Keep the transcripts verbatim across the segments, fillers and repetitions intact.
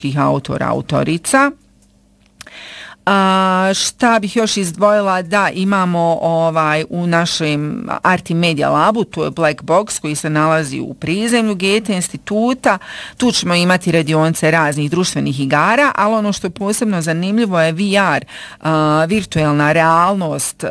autora, autorica. A, šta bih još izdvojila, da imamo ovaj u našem Arti Media Labu, to je Black Box koji se nalazi u prizemlju Goethe instituta. Tu ćemo imati radionice raznih društvenih igara, ali ono što je posebno zanimljivo je V R, a, virtualna realnost, a,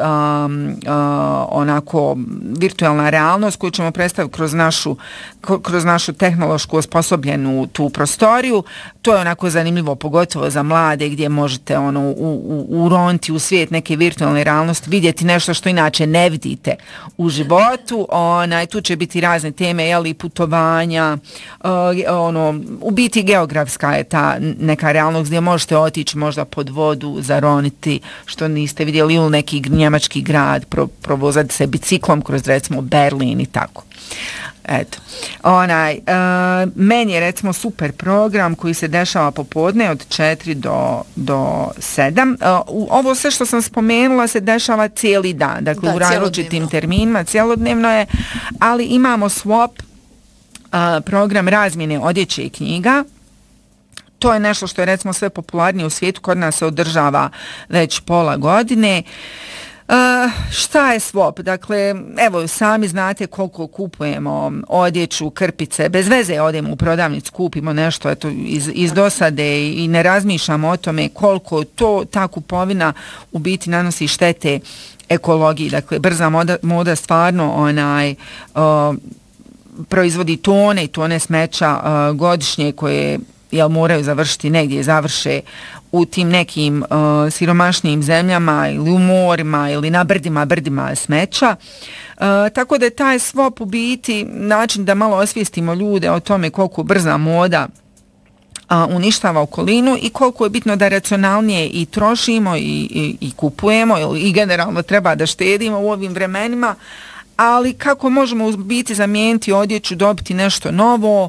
a, onako virtualna realnost koju ćemo predstaviti kroz našu, kroz našu tehnološku osposobljenu tu prostoriju. To je onako zanimljivo, pogotovo za mlade, gdje možete ono u, u, uroniti u svijet neke virtualne realnosti, vidjeti nešto što inače ne vidite u životu. Onaj, tu će biti razne teme, jeli, putovanja, uh, ono, u biti geografska je ta neka realnost gdje možete otići možda pod vodu, zaroniti što niste vidjeli, ili neki njemački grad, pro, provozati se biciklom kroz recimo Berlin i tako. Eto, onaj, uh, meni je recimo super program koji se dešava popodne od četiri do sedam. Uh, ovo sve što sam spomenula se dešava cijeli dan, dakle da, u različitim terminima, cjelodnevno je, ali imamo swap, uh, program razmjene odjeće i knjiga. To je nešto što je recimo sve popularnije u svijetu, kod nas se održava već pola godine. Uh, šta je swap? Dakle, evo, sami znate koliko kupujemo odjeću, krpice, bez veze odemo u prodavnicu, kupimo nešto eto, iz, iz dosade i ne razmišljamo o tome koliko to, ta kupovina u biti nanosi štete ekologiji. Dakle, brza moda, moda stvarno onaj, uh, proizvodi tone i tone smeća uh, godišnje koje jel, moraju završiti negdje, završe u tim nekim uh, siromašnijim zemljama ili u morima ili na brdima, brdima smeća. Uh, tako da je taj swap u biti način da malo osvijestimo ljude o tome koliko brza moda a, uništava okolinu i koliko je bitno da racionalnije i trošimo i, i, i kupujemo i generalno treba da štedimo u ovim vremenima, ali kako možemo u biti zamijeniti odjeću, dobiti nešto novo,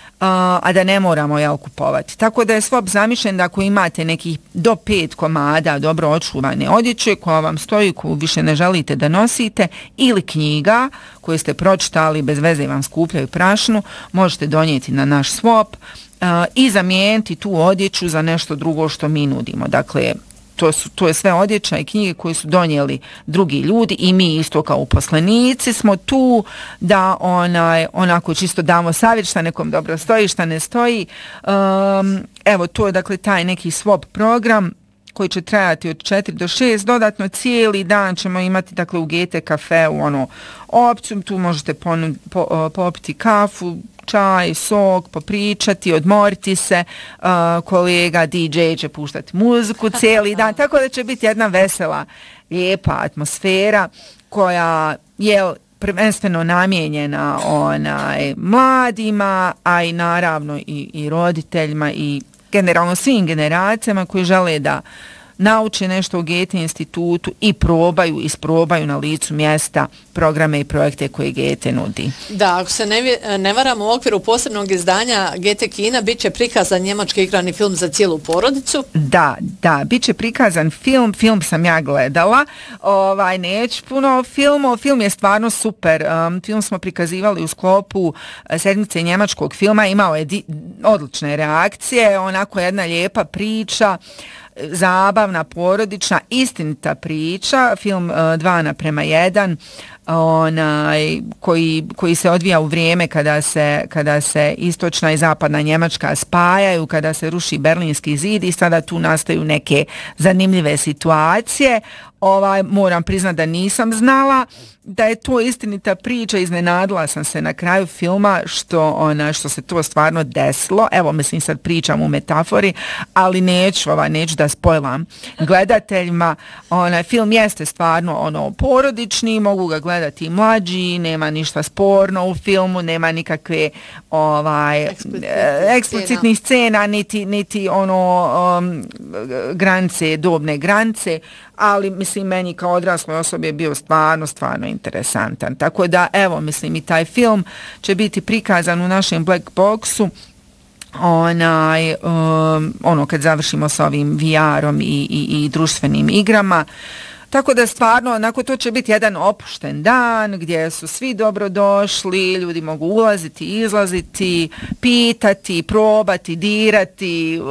a da ne moramo jel kupovati. Tako da je swap zamišljen da ako imate nekih do pet komada dobro očuvane odjeće koja vam stoji, koju više ne želite da nosite, ili knjiga koje ste pročitali, bez veze vam skupljaju prašnu, možete donijeti na naš swap a, i zamijeniti tu odjeću za nešto drugo što mi nudimo. Dakle, To, su, to je sve odjeća i knjige koje su donijeli drugi ljudi i mi isto kao uposlenici smo tu da onaj, onako čisto damo savjet šta nekom dobro stoji, šta ne stoji. Um, evo, to je dakle taj neki swap program koji će trajati od četiri do šest, dodatno cijeli dan ćemo imati dakle u Goethe kafeu ono opciju, tu možete ponud, po, popiti kafu, čaj, sok, popričati, odmoriti se, uh, kolega D J će puštati muziku cijeli dan, tako da će biti jedna vesela, lijepa atmosfera koja je prvenstveno namijenjena onaj, mladima, a i naravno i, i roditeljima i generalno svim generacijama koji žele da nauče nešto u Goethe institutu i probaju, isprobaju na licu mjesta programe i projekte koje Goethe nudi. Da, ako se ne, ne varamo, u okviru posebnog izdanja Goethe Kina bit će prikazan njemački igrani film za cijelu porodicu. Da, da, bit će prikazan film, film sam ja gledala, ovaj, neću puno filmu, film je stvarno super, um, film smo prikazivali u sklopu sedmice njemačkog filma, imao je di, odlične reakcije, onako jedna lijepa priča, zabavna, porodična, istinita priča, film uh, dva naprema jedan, onaj, koji, koji se odvija u vrijeme kada se, kada se istočna i zapadna Njemačka spajaju, kada se ruši Berlinski zid i sada tu nastaju neke zanimljive situacije. Ovaj, moram priznati da nisam znala da je to istinita priča, iznenadila sam se na kraju filma što, ona, što se to stvarno desilo. Evo, mislim, sad pričam u metafori, ali neću, ovaj, neću da spojlam gledateljima. Onaj, film jeste stvarno ono, porodični, mogu ga gledati mlađi, nema ništa sporno u filmu, nema nikakve ovaj, eksplicitnih scena, scena niti, niti ono, um, granice, dobne granice, ali mislim meni kao odrasloj osobi je bio stvarno, stvarno interesantan. Tako da, evo, mislim i taj film će biti prikazan u našem Black Boxu onaj, um, ono kad završimo sa ovim V R-om i, i, i društvenim igrama. Tako da stvarno, onako, to će biti jedan opušten dan gdje su svi dobrodošli, ljudi mogu ulaziti, izlaziti, pitati, probati, dirati,